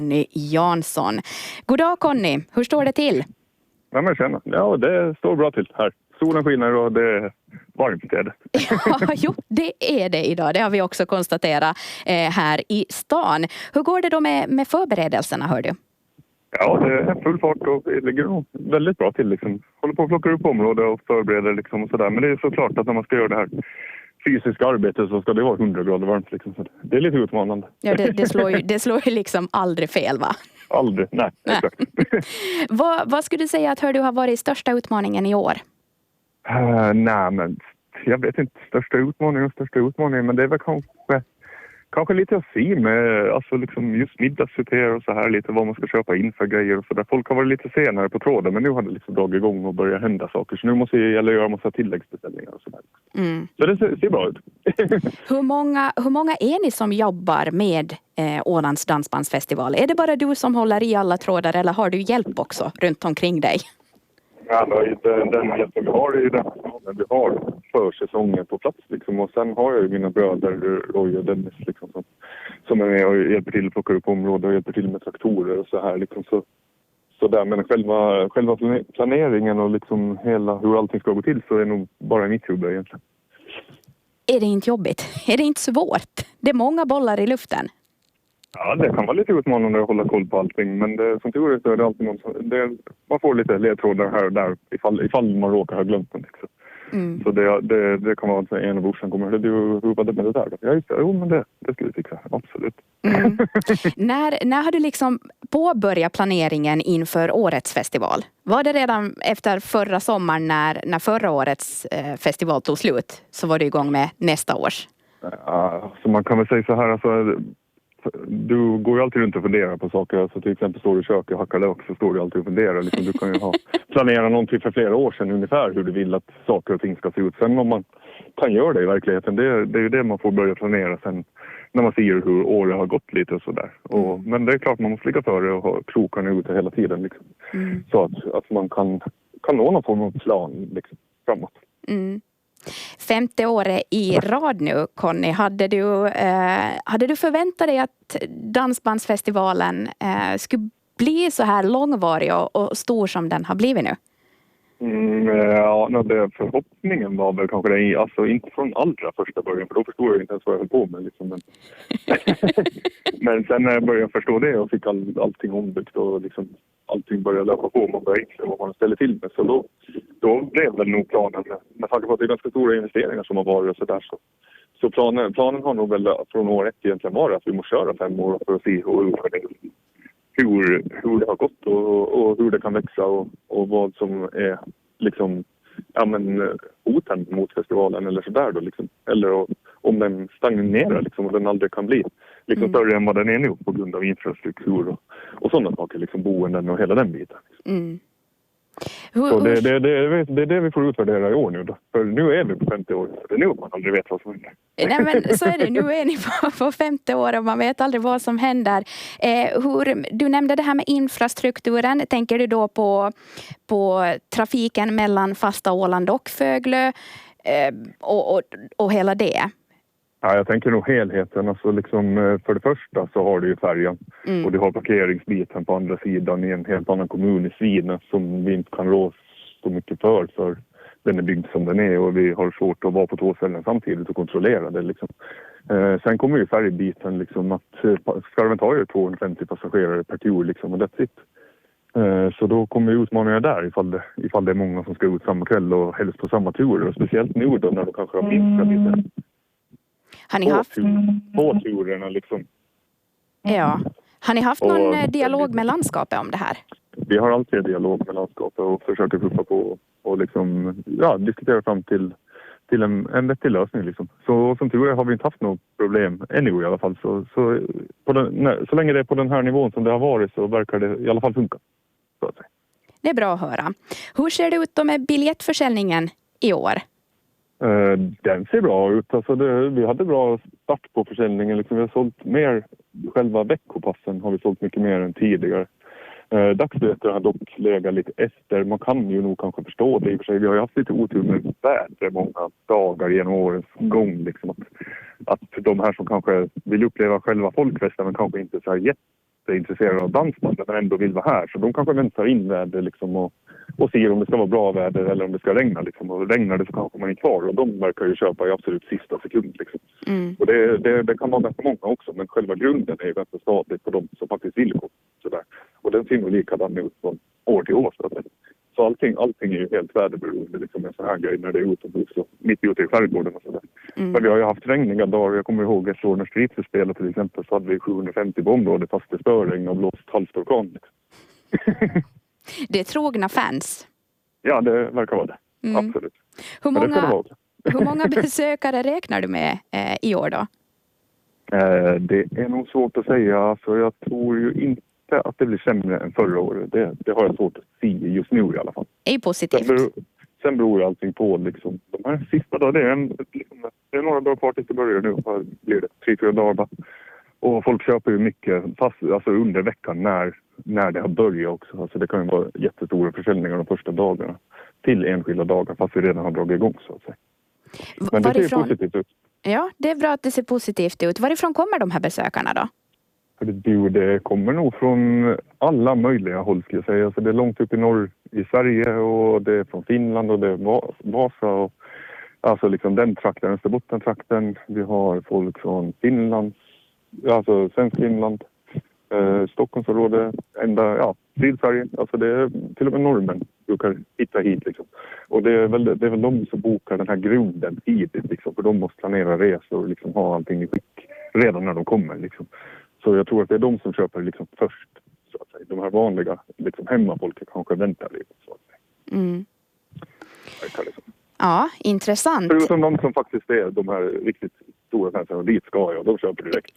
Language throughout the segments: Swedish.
Conny Jansson. God dag Conny, hur står det till? Ja, men tjena. Ja, det står bra till här. Solen skiner och det är varmt är det. Ja, jo, det är det idag. Det har vi också konstaterat här i stan. Hur går det då med förberedelserna, hör du? Ja, det är full fart och det ligger nog väldigt bra till. Liksom. Håller på att plocka upp området och förbereder liksom och sådär. Men det är såklart att när man ska göra det här fysiska arbetet så ska det vara 100 grader varmt. Liksom. Så det är lite utmanande. Ja, det slår ju liksom aldrig fel, va? Aldrig, nej. Exakt. Vad skulle du säga att hör du har varit största utmaningen i år? Nej, men jag vet inte. Största utmaningen. Men det är väl kanske lite att se med alltså liksom just middagssorter och så här lite vad man ska köpa in för grejer och så där. Folk har varit lite senare på tråden men nu har det liksom dragit igång och börjat hända saker. Så nu måste jag göra en massa tilläggsbeställningar och så där. Så det ser bra ut. Hur många är ni som jobbar med Ålands dansbandsfestival? Är det bara du som håller i alla trådar eller har du hjälp också runt omkring dig? Ja, den hjälpen vi har är ju den vi har försäsongen på plats liksom. Och sen har jag ju mina bröder Roy och Dennis liksom, som är med och hjälper till att plocka upp områden och hjälper till med traktorer och så här liksom. Så där, men själva planeringen och liksom hela hur allting ska gå till så är nog bara i mitt huvud egentligen. Är det inte jobbigt? Är det inte svårt? Det är många bollar i luften. Ja, det kan vara lite utmanande att hålla koll på allting. Men som tur är så är det alltid man får lite ledtrådar här och där ifall man råkar ha glömt den. Liksom. Så det kan vara att en av brorsan kommer. Du jobbade med det där. Ja, just det. Jo, men det ska vi fixa. Absolut. När har du liksom påbörjat planeringen inför årets festival? Var det redan efter förra sommaren när förra årets festival tog slut så var du igång med nästa års? Ja, så man kan väl säga så här alltså. Du går ju alltid runt och funderar på saker. Alltså till exempel står du i köket och hackar lök så står du alltid och funderar. Liksom, du kan ju planera någonting för flera år sedan ungefär hur du vill att saker och ting ska se ut. Sen om man kan göra det i verkligheten, det är ju det man får börja planera sen när man ser hur året har gått lite och sådär. Men det är klart man måste ligga före och ha krokarna ute hela tiden. Liksom. Så att man kan nå någon form av plan liksom, framåt. 5:e året i rad nu, Conny. Hade du förväntat dig att Dansbandsfestivalen skulle bli så här långvarig och stor som den har blivit nu? Ja, förhoppningen var väl kanske det. Alltså inte från allra första början, för då förstod jag inte ens vad jag höll på med. Liksom. Men sen när jag började förstå det och fick allting ombyggt och liksom allting började löpa på och man började inse vad man ställer till med. Så då blev väl nog planen, med tanke på att det är ganska stora investeringar som har varit och sådär. Så planen har nog väl från år 1 egentligen varit att vi måste köra 5 år för att se hur det har gått och hur det kan växa och vad som är liksom hoten mot festivalen eller sådär då liksom. Eller om den stagnerar liksom och den aldrig kan bli liksom större än vad den är nu på grund av infrastruktur och sådana saker liksom boenden och hela den biten. Liksom. Så det är det vi får utvärdera i år nu då. För nu är vi på 50 år. Så det är nu man aldrig vet vad som händer. Nej men så är det. Nu är ni på 50 år och man vet aldrig vad som händer. Du nämnde det här med infrastrukturen. Tänker du då på trafiken mellan fasta Åland och Föglö och hela det? Ja, jag tänker nog helheten. Alltså liksom, för det första så har du ju färjan och du har parkeringsbiten på andra sidan i en helt annan kommun i Svina som vi inte kan rå så mycket för den är byggd som den är och vi har svårt att vara på 2 ställen samtidigt och kontrollera det. Liksom. Sen kommer ju färgbiten liksom att skarven tar ju 250 passagerare per tur liksom, och that's it. Så då kommer utmaningar där ifall det är många som ska ut samma kväll och helst på samma tur och speciellt nu då när de kanske har minskat lite. Har ni haft på turerna liksom? Ja. Har ni haft någon dialog med landskapet om det här? Vi har alltid dialog med landskapet och försöker puffa på och liksom, diskutera fram till en vettig lösning liksom. Så som tur är har vi inte haft något problem ännu i alla fall. Så länge det är på den här nivån som det har varit så verkar det i alla fall funka. Så att säga. Det är bra att höra. Hur ser det ut då med biljettförsäljningen i år? Den ser bra ut. Alltså vi hade bra start på försäljningen. Liksom vi har sålt mer, själva veckopassen har vi sålt mycket mer än tidigare. Dagsbiljetter har dock legat lite efter. Man kan ju nog kanske förstå det i och för sig. Vi har ju haft lite otur med väder många dagar genom årens gång. Liksom. Att de här som kanske vill uppleva själva folkfesten men kanske inte så här är intresserade av dansbanden men ändå vill vara här. Så de kanske väntar in väder liksom och ser om det ska vara bra väder eller om det ska regna. Liksom. Och regnar det så kanske man är kvar och de verkar ju köpa i absolut sista sekund. Liksom. Och det kan vara ganska många också, men själva grunden är ju ganska stadigt på de som faktiskt vill gå. Sådär. Och den ser nog likadan ut från år till år. Så allting är ju helt väderberoende, liksom en sån här grej när det är utomhus och mitt ute i skärgården och sådär. Men vi har ju haft regniga dagar. Jag kommer ihåg ett år när Stridsel spelade till exempel, så hade vi 750 på området fast det spöregn och blåst halvt orkan. Liksom. Det är trogna fans. Ja, det verkar vara det. Absolut. Hur många besökare räknar du med i år då? Det är nog svårt att säga. Alltså, jag tror ju inte att det blir sämre än förra året. Det har jag svårt att se just nu i alla fall. Det är positivt. Sen beror allting på liksom, de här sista dagarna. Det är några dagar kvar tills det börjar nu. Blir det 3-4 dagar bara. Och folk köper ju mycket fast, alltså under veckan när det har börjat också. Alltså det kan ju vara jättestora försäljningar de första dagarna till enskilda dagar fast vi redan har dragit igång så att säga. Men det ser positivt ut. Ja, det är bra att det ser positivt ut. Varifrån kommer de här besökarna då? Det kommer nog från alla möjliga håll ska jag säga. Alltså det är långt upp i norr i Sverige och det är från Finland och det är Vasa och alltså liksom den trakten, Österbotten-trakten. Vi har folk från Finland, alltså svensk Finland, Stockholmsområdet, Sydsverige. Alltså det är till och med norrmän brukar hitta hit liksom. Och det är väl de som bokar den här grunden tidigt liksom. För de måste planera resor och liksom ha allting i skick redan när de kommer liksom. Så jag tror att det är de som köper liksom först så att säga. De här vanliga liksom hemmafolket kanske väntar lite så att säga. Ja, intressant. Förutom de som faktiskt är de här riktigt stora fansen och dit ska jag. De köper direkt.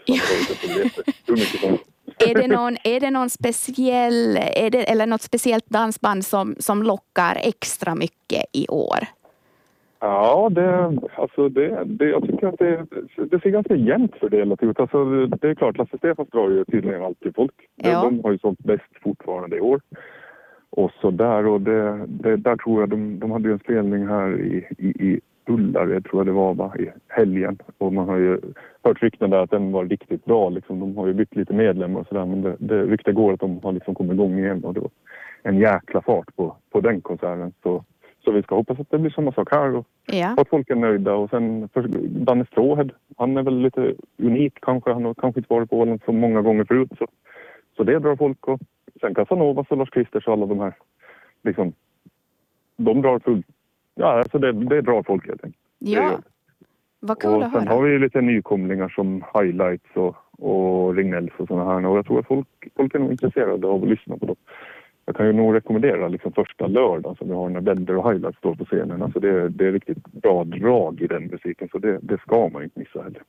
Är det någon speciell eller något speciellt dansband som lockar extra mycket i år? Ja, jag tycker att det ser ganska jämnt fördelat ut. Alltså, det är klart, Lasse Stefans drar ju tydligen alltid folk. Ja. De har ju sålt bäst fortfarande i år. Och så där, och där tror jag de hade ju en spelning här i Ullared, tror jag det var i helgen. Och man har ju hört rykten där att den var riktigt bra. Liksom. De har ju bytt lite medlemmar och sådär, men det ryktet går att de har liksom kommit igång igen. Och det var en jäkla fart på den konserten. Så vi ska hoppas att det blir samma sak här och att folk är nöjda. Och sen Danne Stråhed, han är väl lite unik kanske. Han har kanske inte varit på Åland så många gånger förut. Så det drar folk. Och sen Casanovas och Lars Kristers och alla de här. Liksom, de drar fullt. Ja, alltså det drar folk helt enkelt. Ja, vad kul att höra. Sen har vi lite nykomlingar som Highlights och Rignells och sådana här. Och jag tror att folk är nog intresserade av att lyssna på dem. Jag kan ju nog rekommendera liksom första lördagen som vi har när Blender och Highlights står på scenen. Alltså det är riktigt bra drag i den musiken, så det ska man inte missa heller.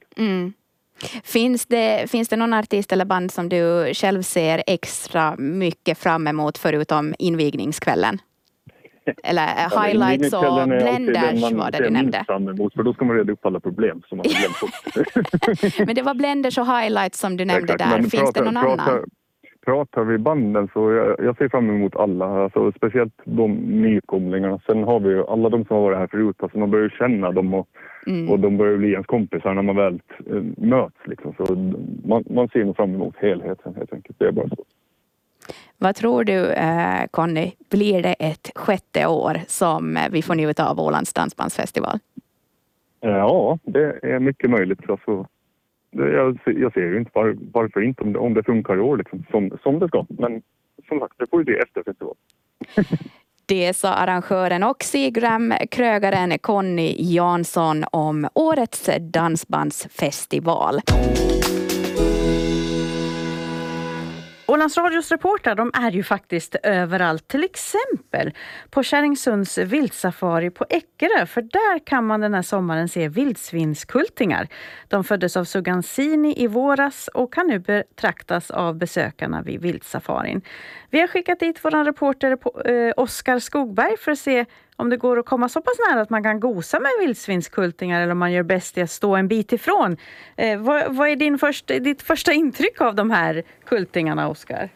Finns det någon artist eller band som du själv ser extra mycket fram emot förutom invigningskvällen? Eller Highlights och Blenders var det du nämnde. Fram emot, för då ska man reda upp alla problem som man har glömt bort. Men det var Blenders och Highlights som du nämnde där. Finns det någon annan? Pratar vi banden så jag ser fram emot alla, alltså speciellt de nykomlingarna. Sen har vi ju alla de som har varit här förut, alltså man börjar känna dem och de börjar bli ens kompisar när man väl möts liksom. Så man ser nog fram emot helheten helt enkelt, det är bara så. Vad tror du, Conny, blir det ett sjätte år som vi får njuta av Ålands dansbandsfestival? Ja, det är mycket möjligt. Alltså, jag ser ju inte varför inte om det funkar i år liksom, som det ska. Men som sagt, det får ju det efter festival. Det sa arrangören och Seagram-krögaren Conny Jansson om årets dansbandsfestival. Ålands Radios reportrar, de är ju faktiskt överallt, till exempel på Kärringsunds vildsafari på Eckerö, för där kan man den här sommaren se vildsvinskultingar. De föddes av Sugansini i våras och kan nu betraktas av besökarna vid vildsafarin. Vi har skickat dit vår reporter Oskar Skogberg för att se om det går att komma så pass nära att man kan gosa med vildsvinskultingar eller om man gör bäst i att stå en bit ifrån. Vad är ditt första intryck av de här kultingarna, Oskar?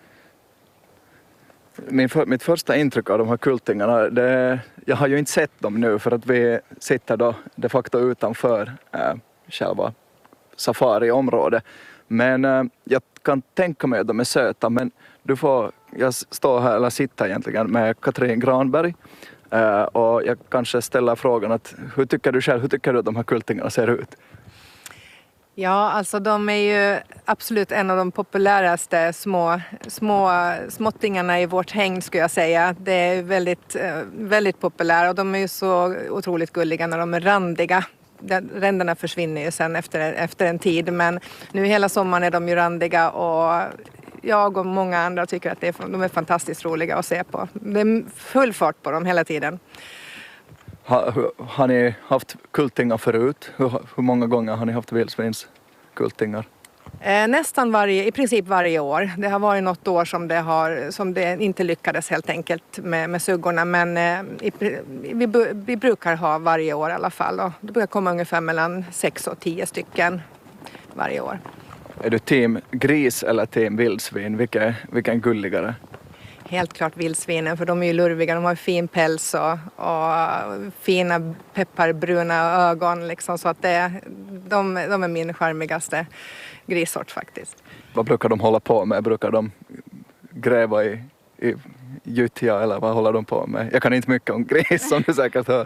Mitt första intryck av de här kultingarna, jag har ju inte sett dem nu för att vi sitter då de facto utanför själva safariområdet. Men jag kan tänka mig att de är söta, men jag står här, eller sitter egentligen med Katrin Granberg. Och jag kanske ställer frågan att hur tycker du att de här kultingarna ser ut? Ja, alltså de är ju absolut en av de populäraste småttingarna i vårt hägn, skulle jag säga. Det är väldigt, väldigt populära och de är ju så otroligt gulliga när de är randiga. Ränderna försvinner ju sen efter en tid, men nu hela sommaren är de ju randiga och jag och många andra tycker att de är fantastiskt roliga att se på. Det är full fart på dem hela tiden. Har ni haft kultingar förut? Hur många gånger har ni haft vildsvinskultingar? I princip varje år. Det har varit något år som det inte lyckades helt enkelt med suggorna, men vi brukar ha varje år i alla fall. Och det brukar komma ungefär mellan 6 och 10 stycken varje år. Är du team gris eller team vildsvin? Vilken gulligare? Helt klart vildsvinen, för de är ju lurviga, de har fin päls och fina pepparbruna ögon liksom, så att de är min charmigaste grissort faktiskt. Vad brukar de hålla på med? Brukar de gräva i gyttja eller vad håller de på med? Jag kan inte mycket om gris som du säkert hör.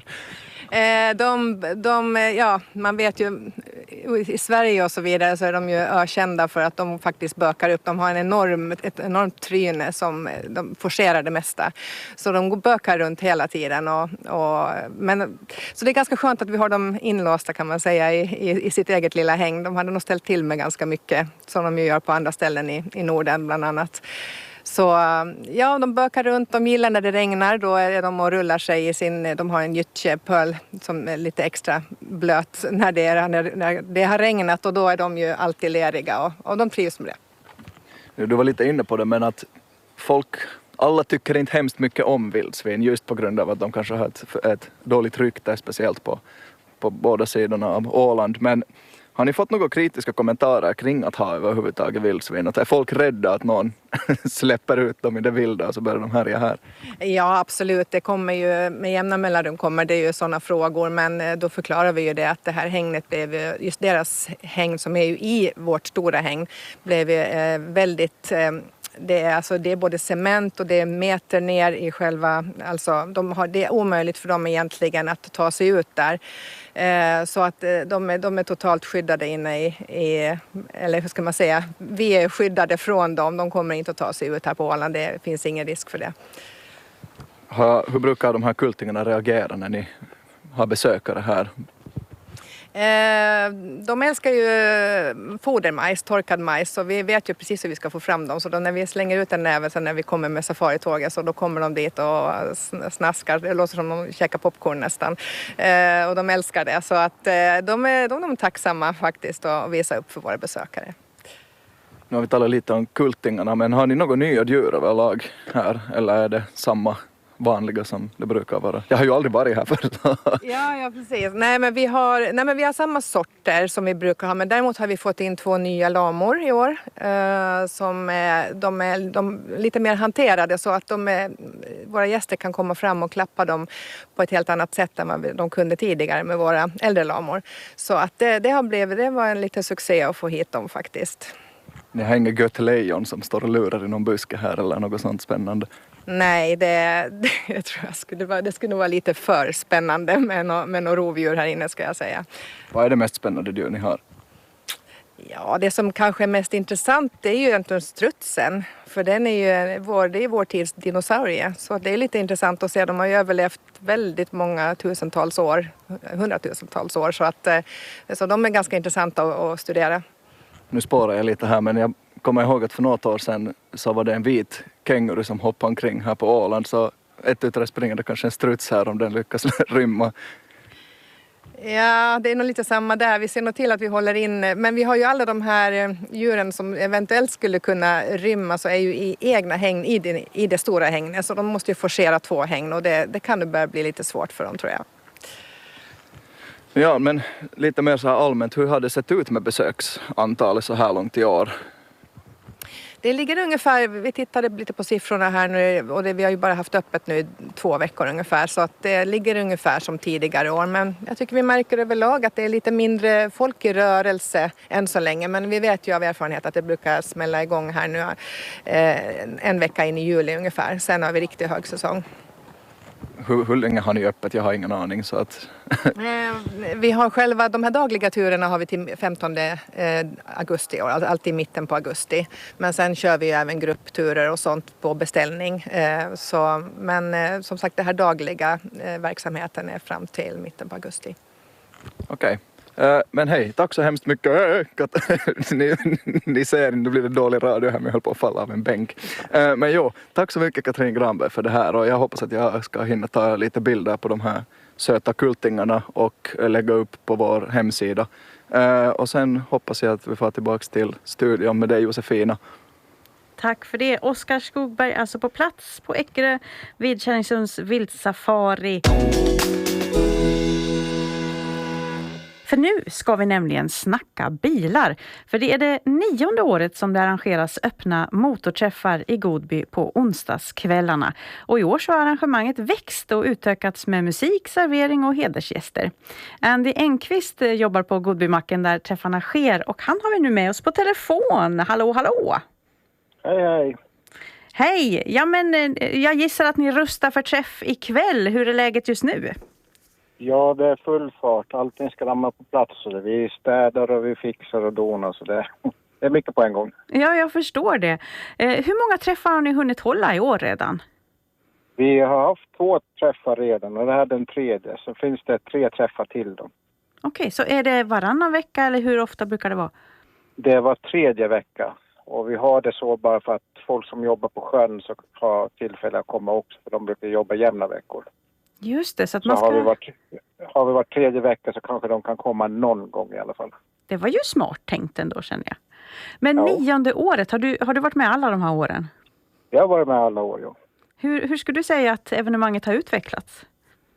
Man vet ju i Sverige och så vidare så är de ju ökända för att de faktiskt bökar upp. De har ett enormt tryne som de forcerar det mesta. Så de bökar runt hela tiden. Så det är ganska skönt att vi har dem inlåsta, kan man säga, i sitt eget lilla hägn. De hade nog ställt till med ganska mycket som de ju gör på andra ställen i Norden bland annat. Så ja, de bökar runt, de gillar när det regnar, då är de och rullar sig de har en gyttjepöl som är lite extra blöt när det har regnat, och då är de ju alltid leriga och de trivs med det. Du var lite inne på det, men att alla tycker inte hemskt mycket om vildsvin just på grund av att de kanske har ett dåligt rykte, speciellt på båda sidorna av Åland, men har ni fått några kritiska kommentarer kring att ha överhuvudtaget vildsvin? Att är folk rädda att någon släpper ut dem i det vilda och så börjar de härja här? Ja, absolut. Det kommer ju med jämna mellanrum kommer det ju sådana frågor, men då förklarar vi ju det att det här hängnet blev just deras hägn som är ju i vårt stora hägn blev väldigt... Det är både cement och det är meter ner i själva, alltså det är omöjligt för dem egentligen att ta sig ut där. Så att de är totalt skyddade inne eller hur ska man säga, vi är skyddade från dem. De kommer inte att ta sig ut här på Åland, det finns ingen risk för det. Hur brukar de här kultingarna reagera när ni har besökare här? De älskar ju fodermajs, torkad majs, så vi vet ju precis hur vi ska få fram dem. Så då när vi slänger ut en näve sen när vi kommer med safaritåget, så då kommer de dit och snaskar. Det låter som de käkar popcorn nästan. Och de älskar det. Så att de är tacksamma faktiskt att visa upp för våra besökare. Nu har vi talat lite om kultingarna, men har ni några nya djur överlag här? Eller är det samma vanliga som det brukar vara? Jag har ju aldrig varit här förut. Ja, precis. Nej, men vi har samma sorter som vi brukar ha, men däremot har vi fått in 2 nya lamor i år. De är lite mer hanterade, så att våra gäster kan komma fram och klappa dem på ett helt annat sätt än vad de kunde tidigare med våra äldre lamor. Så att det var en liten succé att få hit dem faktiskt. Ni hänger gött lejon som står och lurar i någon buske här eller något sånt spännande? Nej, det tror jag skulle nog vara lite för spännande med några rovdjur här inne, ska jag säga. Vad är det mest spännande djur ni har? Ja, det som kanske är mest intressant det är ju egentligen strutsen. För det är vår tids dinosaurie. Så det är lite intressant att se. De har ju överlevt väldigt många tusentals år, 100-tusentals år. Så de är ganska intressanta att studera. Nu spårar jag lite här, men jag kommer ihåg att för något år sedan så var det en vit känguru som hoppade omkring här på Åland. Så ett utav springer det kanske en struts här om den lyckas rymma. Ja, det är nog lite samma där. Vi ser nog till att vi håller in. Men vi har ju alla de här djuren som eventuellt skulle kunna rymma, så är ju i egna hägn i det stora hägnet. Så de måste ju forcera 2 hägn och det kan det börja bli lite svårt för dem, tror jag. Ja, men lite mer så här allmänt, hur har det sett ut med besöksantalet så här långt i år? Det ligger ungefär, vi tittade lite på siffrorna här nu och vi har ju bara haft öppet nu 2 veckor ungefär, så att det ligger ungefär som tidigare år. Men jag tycker vi märker överlag att det är lite mindre folk i rörelse än så länge. Men vi vet ju av erfarenhet att det brukar smälla igång här nu en vecka in i juli ungefär. Sen har vi riktigt högsäsong. Hur länge har ni öppet? Jag har ingen aning. Så att... Vi har själva, de här dagliga turerna har vi till 15 augusti, alltid i mitten på augusti. Men sen kör vi ju även gruppturer och sånt på beställning. Men som sagt, det här dagliga verksamheten är fram till mitten på augusti. Okej. Men hej, tack så hemskt mycket. Ni ser, nu blir det dålig radio här, men jag höll på att falla av en bänk. Men jo, tack så mycket Katrin Granberg för det här, och jag hoppas att jag ska hinna ta lite bilder på de här söta kultingarna och lägga upp på vår hemsida. Och sen hoppas jag att vi får tillbaka till studion med dig, Josefina. Tack för det. Oskar Skogberg, alltså på plats på Eckerö vid Kärringsunds viltsafari. För nu ska vi nämligen snacka bilar. För det är det 9:e året som det arrangeras öppna motorträffar i Godby på onsdagskvällarna. Och i år så har arrangemanget växt och utökats med musik, servering och hedersgäster. Andy Engqvist jobbar på Godbymacken där träffarna sker, och han har vi nu med oss på telefon. Hallå, hallå! Hej, hej! Hej! Ja, men jag gissar att ni rustar för träff ikväll. Hur är läget just nu? Ja, det är full fart. Allting ska ramla på plats. Så vi städar och vi fixar och donar. Så det är mycket på en gång. Ja, jag förstår det. Hur många träffar har ni hunnit hålla i år redan? Vi har haft 2 träffar redan och det här är den 3:e. Så finns det 3 träffar till då. Okej, så är det varannan vecka eller hur ofta brukar det vara? Det var 3:e vecka. Och vi har det så bara för att folk som jobbar på sjön så har tillfälle att komma också. För de brukar jobba jämna veckor. Just det, så att Så man ska... har vi varit 3:e vecka så kanske de kan komma någon gång i alla fall. Det var ju smart tänkt ändå, känner jag. Men Ja. 9:e året, har du varit med alla de här åren? Jag har varit med alla år, ja. Hur skulle du säga att evenemanget har utvecklats?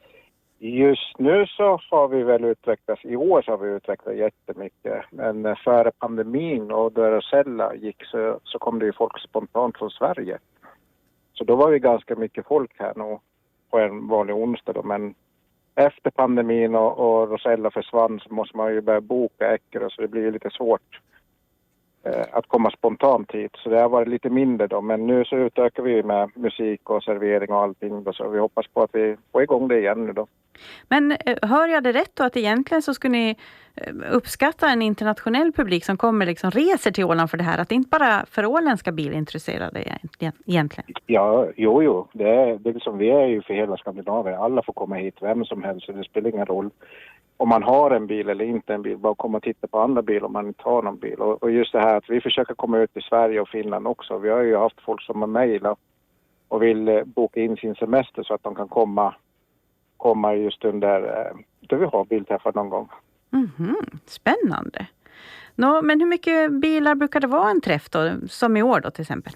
Just nu så har vi väl utvecklats, i år så har vi utvecklat jättemycket. Men före pandemin och då Rosella gick så kom det ju folk spontant från Sverige. Så då var vi ganska mycket folk här nu på en vanlig onsdag då. Men efter pandemin och Rosella försvann så måste man ju börja boka Eckerö, så det blir ju lite svårt att komma spontant hit. Så det har varit lite mindre då. Men nu så utökar vi med musik och servering och allting då, så vi hoppas på att vi får igång det igen nu då. Men hör jag det rätt då att egentligen så skulle ni uppskatta en internationell publik som kommer liksom reser till Åland för det här? Att det inte bara för åländska bilintresserade egentligen? Ja, jo. Det är liksom, vi är ju för hela Skandinavien. Alla får komma hit, vem som helst. Så det spelar ingen roll om man har en bil eller inte en bil. Bara komma och titta på andra bilar om man inte har någon bil. Och just det här att vi försöker komma ut i Sverige och Finland också. Vi har ju haft folk som har mejlat och vill boka in sin semester så att de kan komma just under då vi har bilträffar någon gång. Spännande. Men hur mycket bilar brukar det vara en träff då, som i år då till exempel?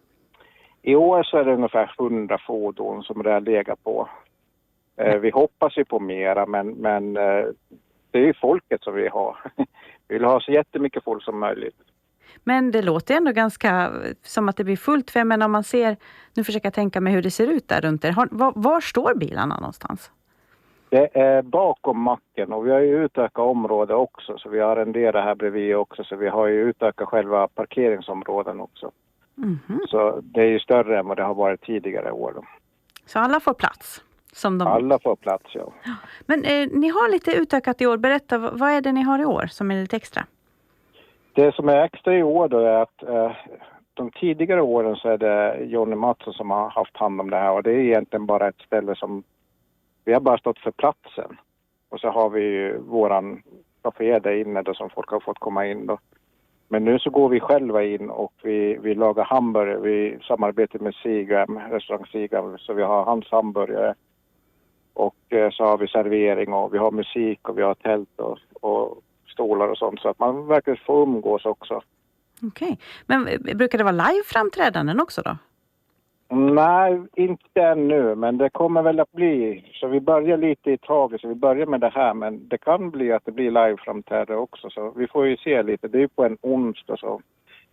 I år så är det ungefär 100 fordon som det har legat på. Vi hoppas ju på mera, men det är ju folket som vi har. Vi vill ha så jättemycket folk som möjligt. Men det låter ändå ganska som att det blir fullt. För men om man ser, nu försöker jag tänka mig hur det ser ut där runt er. Var står bilarna någonstans? Det är bakom macken och vi har ju utökat området också. Så vi har arrenderat här bredvid också. Så vi har ju utökat själva parkeringsområden också. Så det är ju större än vad det har varit tidigare år då. Så alla får plats? Alla får plats, ja. Men ni har lite utökat i år. Berätta, vad är det ni har i år som är lite extra? Det som är extra i år då är att de tidigare åren så är det Johnny Mattsson som har haft hand om det här. Och det är egentligen bara ett ställe som vi har bara stått för platsen. Och så har vi ju våran café där inne då som folk har fått komma in då. Men nu så går vi själva in och vi lagar hamburgare. Vi samarbetar med Sigam, restaurang Sigam, så vi har hans hamburgare. Och så har vi servering och vi har musik och vi har tält och stolar och sånt. Så att man verkligen får umgås också. Okej. Men brukar det vara live-framträdanden också då? Nej, inte ännu, men det kommer väl att bli. Så vi börjar lite i taget, så vi börjar med det här. Men det kan bli att det blir live-framträdande också. Så vi får ju se lite. Det är ju på en onsdag så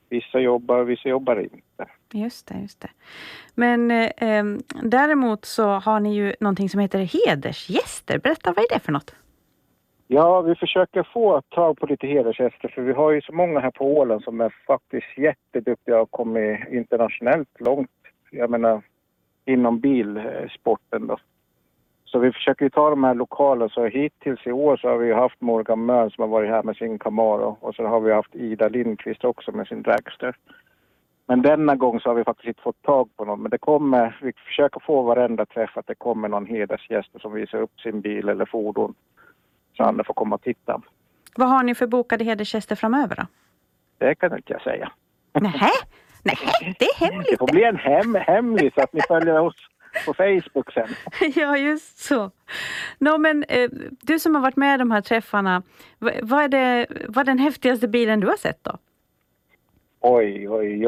vissa jobbar inte. Just det. Men däremot så har ni ju någonting som heter hedersgäster. Berätta, vad är det för något? Ja, vi försöker få tag på lite hedersgäster, för vi har ju så många här på Åland som är faktiskt jätteduktiga och kommit internationellt långt. Jag menar, inom bilsporten då. Så vi försöker ju ta de här lokala. Så hittills i år så har vi haft Morgan Mön som har varit här med sin Camaro. Och så har vi haft Ida Lindqvist också med sin Dragster. Men denna gång så har vi faktiskt inte fått tag på någon. Men det kommer, vi försöker få varenda träff att det kommer någon hedersgäst som visar upp sin bil eller fordon. Så andra får komma och titta. Vad har ni för bokade hedersgäster framöver då? Det kan inte jag säga. Nej, det är hemligt. Det får bli en hemlig så att ni följer oss på Facebook sen. Ja, just så. Men du som har varit med i de här träffarna, vad är den häftigaste bilen du har sett då? Oj.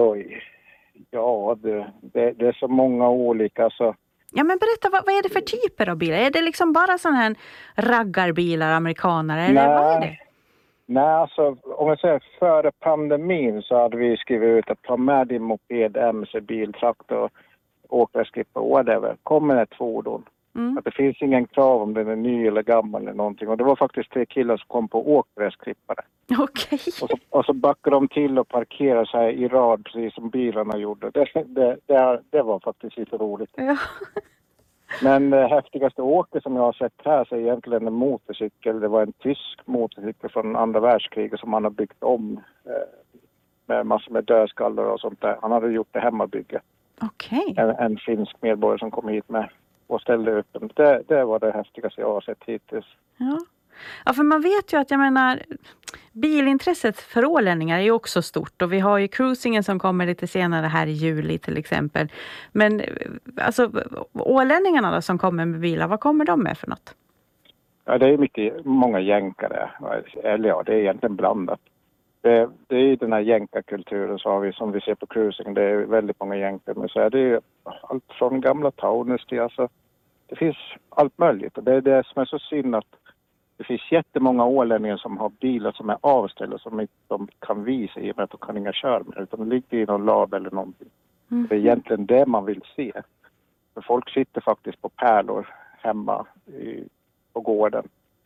Ja, det är så många olika så. Ja, men berätta, vad är det för typer av bilar? Är det liksom bara sån här raggarbilar, amerikanare, eller vad är det? Nej, alltså om jag säger före pandemin så hade vi skrivit ut att ta med din moped, MC, bil, traktor, åkgräsklippa, whatever. Kommer ett fordon. Att det finns ingen krav om den är ny eller gammal eller någonting. Och det var faktiskt 3 killar som kom på åkgräsklippare. Okej. Och så backade de till och parkerade sig i rad precis som bilarna gjorde. Det var faktiskt lite roligt. Ja. Men det häftigaste åket som jag har sett här så är egentligen en motorcykel. Det var en tysk motorcykel från andra världskriget som han har byggt om med massor med dödskallar och sånt där. Han hade gjort det hemmabygge. Okej. En finsk medborgare som kom hit med och ställde upp den. Det var det häftigaste jag har sett hittills. Ja, för man vet ju att, jag menar, bilintresset för ålänningar är ju också stort. Och vi har ju cruisingen som kommer lite senare här i juli till exempel. Men alltså, ålänningarna då som kommer med bilar, vad kommer de med för något? Ja, det är många jänkare. Eller ja, det är egentligen blandat. Det är ju den här jänkarkulturen så har vi, som vi ser på cruising, det är väldigt många jänkare. Men så är det ju allt från gamla Taunus till, alltså, det finns allt möjligt. Och det är det som är så synd att det finns jättemånga ålänningar som har bilar som är avställda som inte de kan visa i och med att de kan inga köra med, utan de ligger i någon lab eller någonting. Det är egentligen det man vill se. För folk sitter faktiskt på pärlor hemma på gården.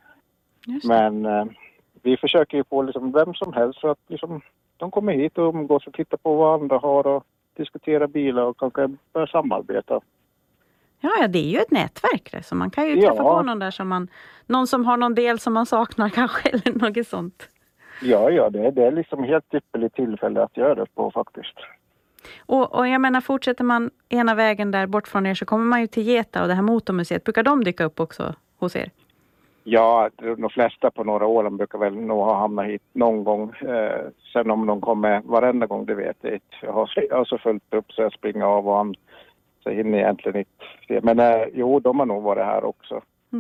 Men vi försöker ju få liksom vem som helst så att liksom, de kommer hit och umgås och tittar på vad andra har och diskutera bilar och kanske börja samarbeta. Ja, det är ju ett nätverk det, så man kan ju träffa på någon där som någon som har någon del som man saknar kanske eller något sånt. Ja, det är liksom helt ypperligt tillfälle att göra det på faktiskt. Och jag menar, fortsätter man ena vägen där bort från er så kommer man ju till Geta och det här motormuseet. Brukar de dyka upp också hos er? Ja, de flesta på Norra Åland brukar väl nog ha hamnat hit någon gång. Sen om de kommer varenda gång, det vet jag inte. Jag har så fullt upp så jag springer av och så hinner jag egentligen inte. Men jo, de har nog varit här också.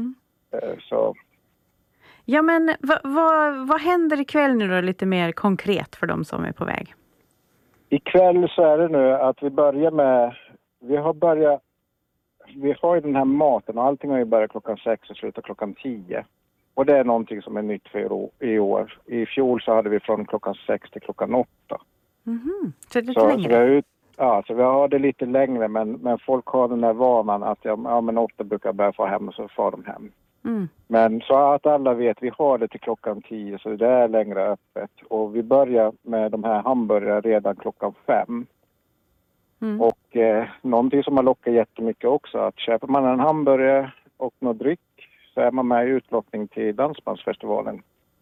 Så. Ja, men vad händer ikväll nu då lite mer konkret för de som är på väg? Ikväll så är det nu att vi börjar med, vi har ju den här maten och allting har ju börjat 6 och slutar 10. Och det är någonting som är nytt för i år. I fjol så hade vi från 6 till 8. Så det är lite längre? Så vi har det lite längre men folk har den här vanan att men 8 brukar börja få hem och så får de hem. Men så att alla vet, vi har det till 10 så det är längre öppet. Och vi börjar med de här hamburgare redan 5. Och någonting som har lockat jättemycket också, att köper man en hamburgare och något dryck så är man med i utlottning till Dansbandsfestivalen.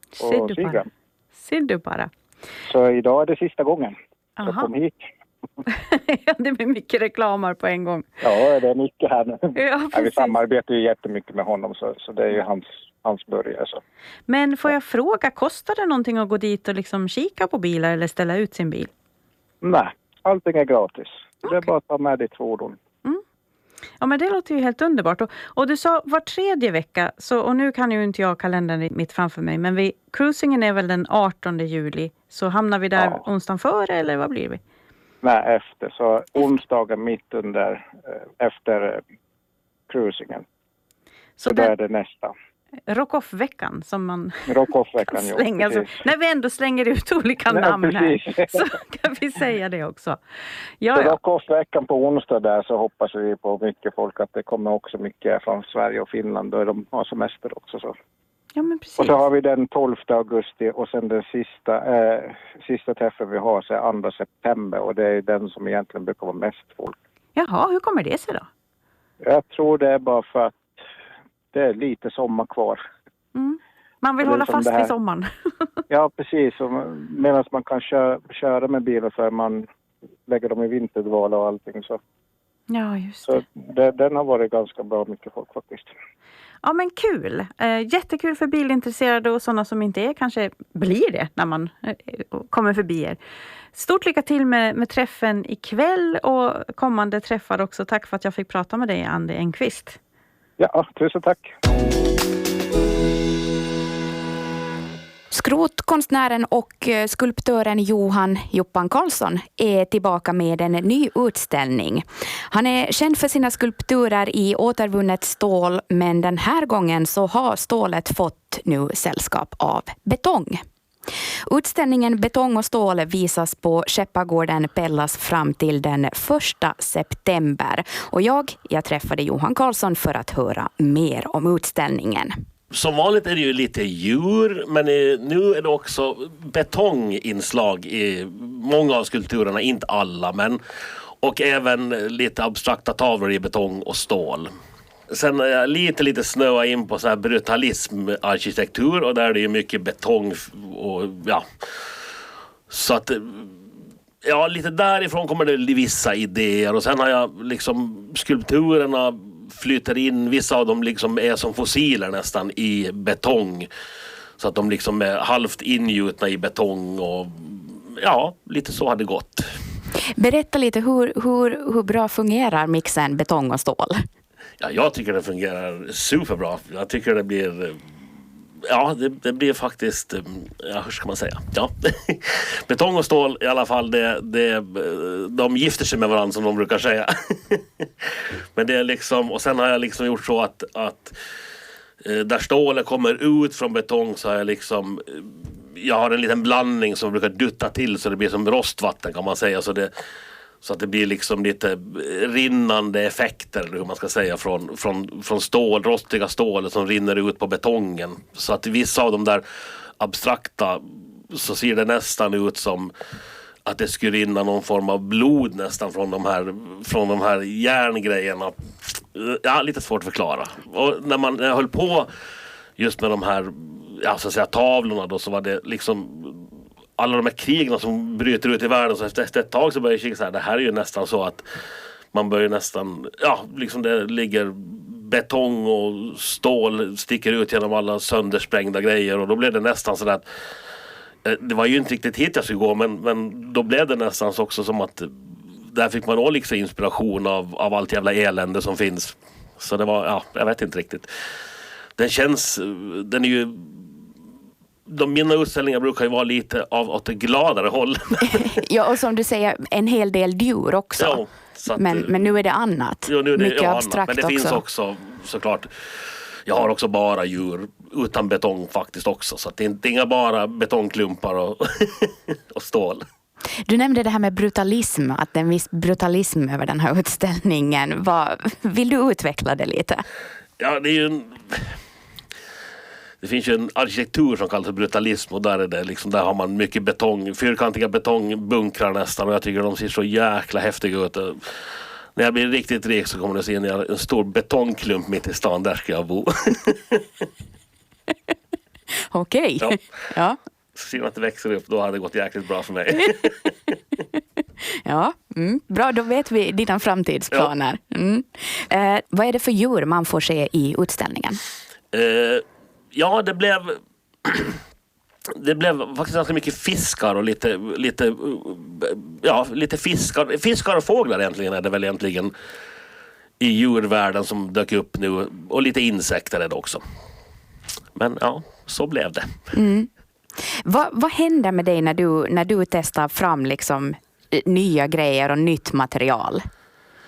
Ser du bara. Så idag är det sista gången. Så kom hit. Ja, det blir mycket reklamar på en gång. Ja, det är mycket här nu. Ja, vi samarbetar ju jättemycket med honom så det är ju hans burgare. Så. Men får jag fråga, kostar det någonting att gå dit och liksom kika på bilar eller ställa ut sin bil? Nej, allting är gratis. Det är bara att ta med ditt fordon. Ja, men det låter ju helt underbart. Och du sa var 3:e vecka, och nu kan ju inte jag kalendern mitt framför mig, men cruisingen är väl den 18 juli, så hamnar vi där onsdagen före eller vad blir vi? Nej, efter. Så onsdagen mitt under, efter cruisingen. Så där är det nästa. Rock-off-veckan som man Rock-off-veckan, slänger. ja, När vi ändå slänger ut olika namn här så kan vi säga det också. Ja. Rock-off-veckan på onsdag där så hoppas vi på mycket folk att det kommer också mycket från Sverige och Finland då de har semester också. Så. Ja, men precis. Och så har vi den 12 augusti och sen den sista träffen vi har så är 2 september och det är den som egentligen brukar vara mest folk. Jaha, hur kommer det sig då? Jag tror det är bara för att det är lite sommar kvar. Mm. Man vill hålla fast vid sommaren. Ja, precis. Medan man kan köra med bilen för man lägger dem i vinterdvala och allting. Så. Ja, just det. Så den har varit ganska bra mycket folk faktiskt. Ja, men kul. Jättekul för bilintresserade och sådana som inte är kanske blir det när man kommer förbi er. Stort lycka till med träffen ikväll och kommande träffar också. Tack för att jag fick prata med dig, Andy Enqvist. Ja, tusen tack. Skrotkonstnären och skulptören Johan Joppan Karlsson är tillbaka med en ny utställning. Han är känd för sina skulpturer i återvunnet stål, men den här gången så har stålet fått nu sällskap av betong. Utställningen Betong och stål visas på Skeppargården Pellas fram till den 1 september. Och jag träffade Johan Karlsson för att höra mer om utställningen. Som vanligt är det ju lite djur, men nu är det också betonginslag i många av skulpturerna, inte alla, men och även lite abstrakta tavlor i betong och stål. Sen är jag lite snöa in på så här brutalismarkitektur och där är det ju mycket betong och ja. Så att ja, lite därifrån kommer det vissa idéer och sen har jag liksom skulpturerna flyter in, vissa av dem liksom är som fossiler nästan i betong så att de liksom är halvt ingjutna i betong och ja, lite så har det gått. Berätta lite, hur bra fungerar mixen betong och stål? Ja, jag tycker det fungerar superbra. Jag tycker det blir ja, det blir faktiskt ja, hur ska man säga? Ja. Betong och stål i alla fall de gifter sig med varandra som de brukar säga. Men det är liksom, och sen har jag liksom gjort så att där stålet kommer ut från betong så har jag har en liten blandning som brukar dutta till så det blir som rostvatten kan man säga så att det blir liksom lite rinnande effekter eller hur man ska säga från stål, rostiga stålet som rinner ut på betongen. Så att vissa av de där abstrakta så ser det nästan ut som att det skulle rinna någon form av blod nästan från de här järngrejerna. Ja, lite svårt att förklara. Och när jag höll på just med de här så att säga, tavlorna då så var det liksom alla de här krigen som bryter ut i världen så efter ett tag så börjar jag kika så här, det här är ju nästan så att man börjar nästan, liksom det ligger betong och stål sticker ut genom alla söndersprängda grejer och då blev det nästan så att det var ju inte riktigt hit jag skulle gå men då blev det nästan så också som att där fick man också liksom inspiration av allt jävla elände som finns. Så det var, jag vet inte riktigt. Den är ju mina utställningar brukar ju vara lite åt det gladare håll. Ja, och som du säger, en hel del djur också. Ja, så att, men nu är det annat. Ja, nu är det, mycket abstrakt annat. Men det också. finns också, såklart. Jag har också bara djur utan betong faktiskt också. Så att det är inga bara betongklumpar och stål. Du nämnde det här med brutalism, att det är en viss brutalism över den här utställningen. Vill du utveckla det lite? Ja, det är ju det finns ju en arkitektur som kallas brutalism och där är det liksom, där har man mycket betong, fyrkantiga betongbunkrar nästan och jag tycker de ser så jäkla häftiga ut. När jag blir riktigt rik så kommer det se en stor betongklump mitt i stan, där ska jag bo. Okej. Ja. Så ser man att det växer upp, då hade det gått jäkligt bra för mig. Ja, bra, då vet vi dina framtidsplaner. Ja. Vad är det för djur man får se i utställningen? Ja, det blev faktiskt ganska mycket fiskar och lite fiskar och fåglar egentligen är det väl egentligen i djurvärlden som dök upp nu och lite insekter är det också. Men ja, så blev det. Vad händer med dig när du testar fram liksom nya grejer och nytt material?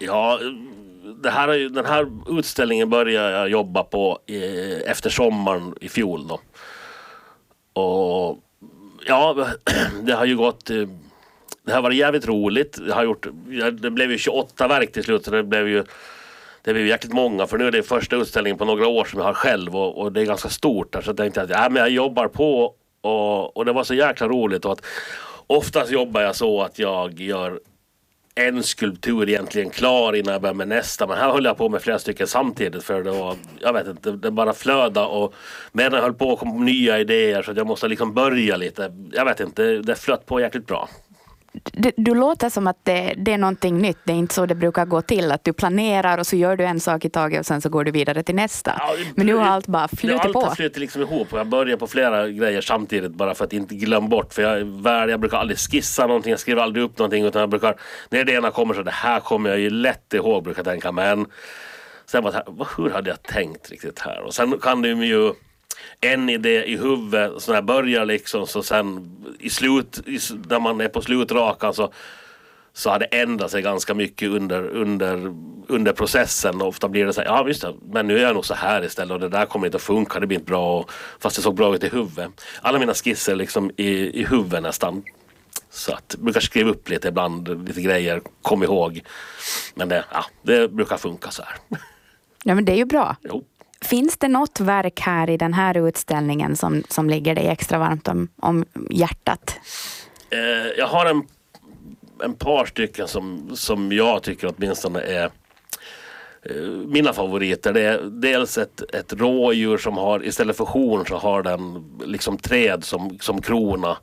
Ja, den här utställningen började jag jobba på efter sommaren i fjol då. Och ja, det har ju gått... Det har varit jävligt roligt. Det blev ju 28 verk till slut, så det blev ju jäkligt många, för nu är det första utställningen på några år som jag har själv, och det är ganska stort där, så jag tänkte att men jag jobbar på, och det var så jäkla roligt. Och att oftast jobbar jag så att jag gör en skulptur egentligen klar innan jag börjar med nästa, men här höll jag på med flera stycken samtidigt, för det var, jag vet inte, det bara flöda, och medan jag höll på kom nya idéer, så att jag måste liksom börja lite, jag vet inte, det flöt på jäkligt bra. Du låter som att det är någonting nytt. Det är inte så det brukar gå till, att du planerar och så gör du en sak i taget och sen så går du vidare till nästa. Ja, men nu har allt bara flutit på. Allt flyter liksom ihop, och jag börjar på flera grejer samtidigt bara för att inte glömma bort. För jag brukar aldrig skissa någonting, jag skriver aldrig upp någonting, utan jag brukar, när det ena kommer så det här kommer jag ju lätt ihåg, brukar jag tänka. Men sen hur hade jag tänkt riktigt här? Och sen kan det ju en idé i huvudet, så när jag börjar liksom, så sen när man är på slutrakan så har det ändrat sig ganska mycket under processen, och ofta blir det så här, ja visst det, men nu är jag nog så här istället, och det där kommer inte att funka, det blir inte bra, fast det såg bra ut i huvudet. Alla mina skisser liksom i huvudet nästan, så att jag brukar skriva upp lite ibland, lite grejer, kom ihåg, men det brukar funka så här. Ja, men det är ju bra. Jo. Finns det något verk här i den här utställningen som ligger dig extra varmt om hjärtat? Jag har en par stycken som jag tycker åtminstone är mina favoriter. Det är dels ett rådjur som har, istället för horn så har den liksom träd som krona.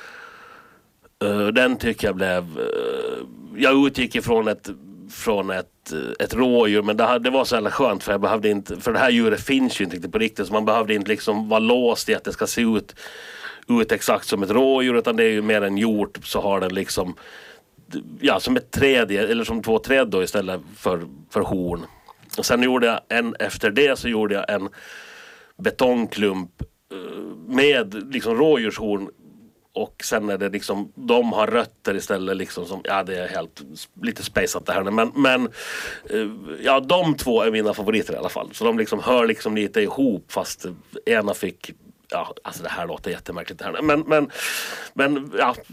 Den tycker jag blev... Jag utgick ifrån ett rådjur, men det var så jävla skönt, för jag behövde inte, för det här djuret finns ju inte på riktigt, så man behövde inte liksom vara låst i att det ska se ut exakt som ett rådjur, utan det är ju mer en hjort, så har den liksom som ett träd, eller som 2 träd då istället för horn. Och sen gjorde jag efter det så gjorde jag en betongklump med liksom rådjurshorn, och sen är det liksom, de har rötter istället liksom, som, det är helt lite spaceat det här, men de 2 är mina favoriter i alla fall, så de liksom hör liksom lite ihop, fast ena fick, alltså det här låter jättemärkligt det här, men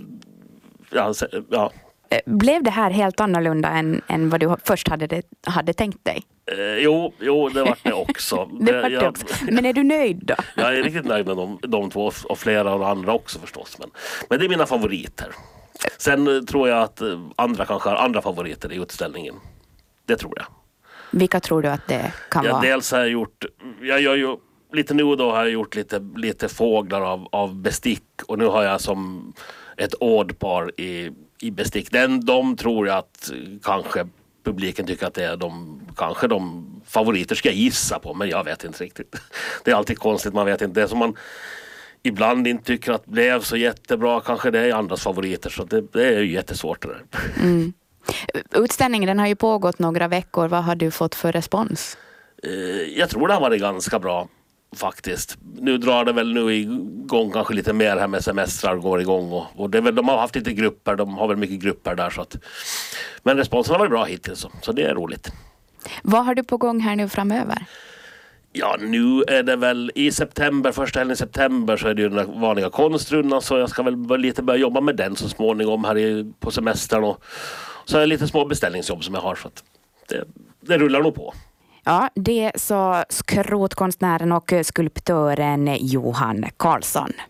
Blev det här helt annorlunda än vad du först hade tänkt dig? Jo, det var det också. Men är du nöjd då? Jag är riktigt nöjd med de 2, och flera av andra också förstås. Men det är mina favoriter. Sen tror jag att andra kanske har andra favoriter i utställningen. Det tror jag. Vilka tror du att det kan vara? Dels har jag gör ju lite nu och då har jag gjort lite fåglar av bestick, och nu har jag som ett ådpar i bestick. De tror jag att kanske publiken tycker att det är de favoriter, ska jag gissa på, men jag vet inte riktigt. Det är alltid konstigt, man vet inte. Det som man ibland inte tycker att blev så jättebra, kanske det är andras favoriter, så det är ju jättesvårt det där. Mm. Utställningen, den har ju pågått några veckor. Vad har du fått för respons? Jag tror det har varit ganska bra faktiskt. Nu drar det väl nu igång kanske lite mer här med semestrar går igång, och det är väl, de har haft lite grupper, de har väl mycket grupper där, så att, men responsen har varit bra hittills, så det är roligt. Vad har du på gång här nu framöver? Ja, nu är det väl i september, första helgen i september, så är det ju den vanliga konstrundan, så jag ska väl lite börja jobba med den så småningom här på semestern, och så är det lite små beställningsjobb som jag har, så att det rullar nog på. Ja, det sa skrotkonstnären och skulptören Johan Karlsson.